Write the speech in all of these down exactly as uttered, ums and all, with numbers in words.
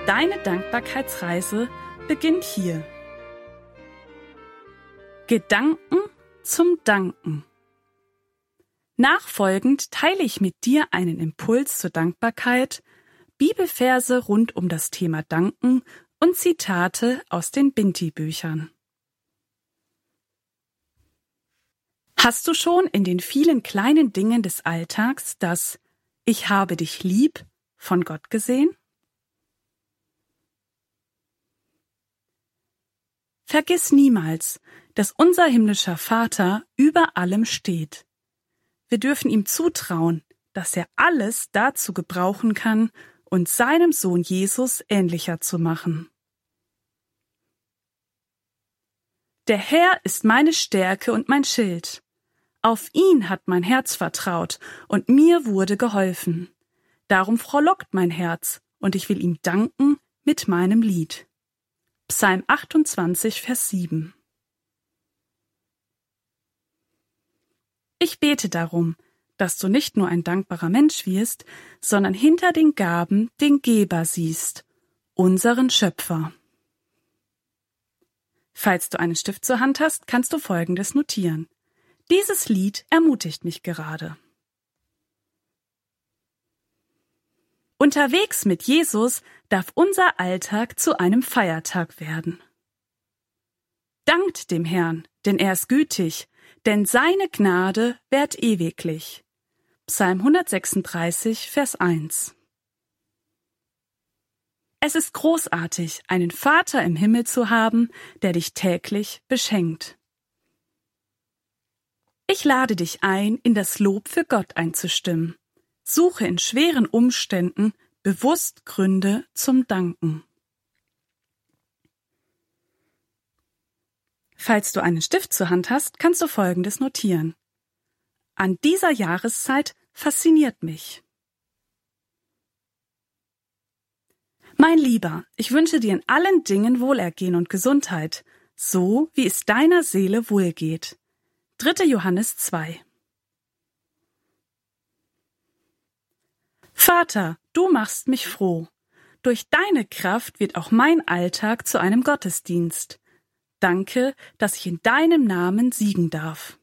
Deine Dankbarkeitsreise beginnt hier. Gedanken zum Danken. Nachfolgend teile ich mit dir einen Impuls zur Dankbarkeit, Bibelverse rund um das Thema Danken und Zitate aus den Binti-Büchern. Hast du schon in den vielen kleinen Dingen des Alltags das „Ich habe dich lieb“ von Gott gesehen? Vergiss niemals, dass unser himmlischer Vater über allem steht. Wir dürfen ihm zutrauen, dass er alles dazu gebrauchen kann, uns seinem Sohn Jesus ähnlicher zu machen. Der Herr ist meine Stärke und mein Schild. Auf ihn hat mein Herz vertraut, und mir wurde geholfen. Darum frohlockt mein Herz, und ich will ihm danken mit meinem Lied. Psalm achtundzwanzig, Vers sieben. Ich bete darum, dass du nicht nur ein dankbarer Mensch wirst, sondern hinter den Gaben den Geber siehst, unseren Schöpfer. Falls du einen Stift zur Hand hast, kannst du Folgendes notieren. Dieses Lied ermutigt mich gerade. Unterwegs mit Jesus darf unser Alltag zu einem Feiertag werden. Dankt dem Herrn, denn er ist gütig, denn seine Gnade währt ewiglich. Psalm hundertsechsunddreißig, Vers eins. Es ist großartig, einen Vater im Himmel zu haben, der dich täglich beschenkt. Ich lade dich ein, in das Lob für Gott einzustimmen. Suche in schweren Umständen bewusst Gründe zum Danken. Falls du einen Stift zur Hand hast, kannst du Folgendes notieren. An dieser Jahreszeit fasziniert mich. Mein Lieber, ich wünsche dir in allen Dingen Wohlergehen und Gesundheit, so wie es deiner Seele wohlgeht. dritter Johannes zwei. Vater, du machst mich froh. Durch deine Kraft wird auch mein Alltag zu einem Gottesdienst. Danke, dass ich in deinem Namen siegen darf.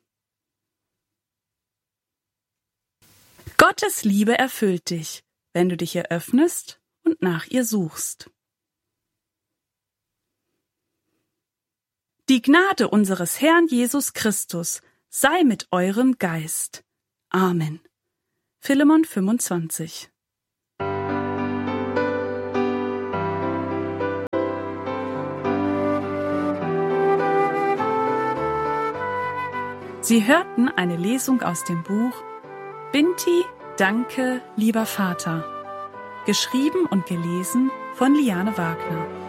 Gottes Liebe erfüllt dich, wenn du dich ihr öffnest und nach ihr suchst. Die Gnade unseres Herrn Jesus Christus sei mit eurem Geist. Amen. Philemon fünfundzwanzig. Sie hörten eine Lesung aus dem Buch Binti, danke, lieber Vater, geschrieben und gelesen von Liane Wagner.